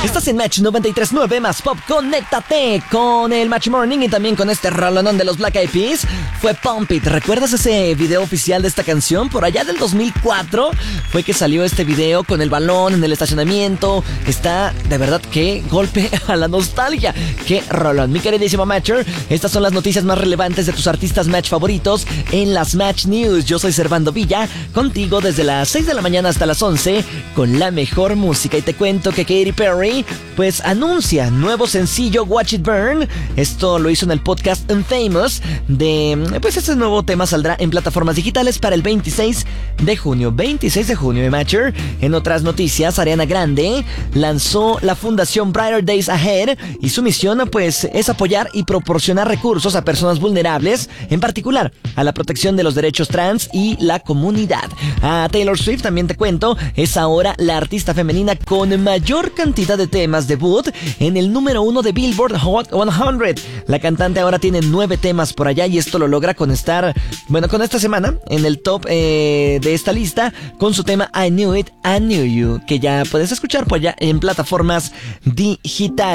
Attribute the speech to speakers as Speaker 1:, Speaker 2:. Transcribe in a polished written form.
Speaker 1: Estás en Match 93.9 más pop. Conéctate con el Match Morning y también con este rolonón de los Black Eyed Peas. Fue Pump It. ¿Recuerdas ese video oficial de esta canción? Por allá del 2004 fue que salió este video con el balón en el estacionamiento. Está, de verdad, qué golpe a la nostalgia. Qué rolón. Mi queridísimo Matcher, estas son las noticias más relevantes de tus artistas Match favoritos en las Match News. Yo soy Servando Villa, contigo desde las 6 de la mañana hasta las 11 con la mejor música. Y te cuento que Katy Perry pues anuncia nuevo sencillo Watch It Burn. Esto lo hizo en el podcast Unfamous. Pues este nuevo tema saldrá en plataformas digitales para el 26 de junio. 26 de junio, Matcher. En otras noticias, Ariana Grande lanzó la fundación Brighter Days Ahead y su misión pues es apoyar y proporcionar recursos a personas vulnerables, en particular a la protección de los derechos trans y la comunidad. A Taylor Swift también te cuento, es ahora la artista femenina con mayor cantidad de temas debut en el número 1 de Billboard Hot 100. La cantante ahora tiene 9 temas por allá y esto lo logra con esta semana en el top de esta lista con su tema I Knew It, I Knew You, que ya puedes escuchar por allá en plataformas digitales.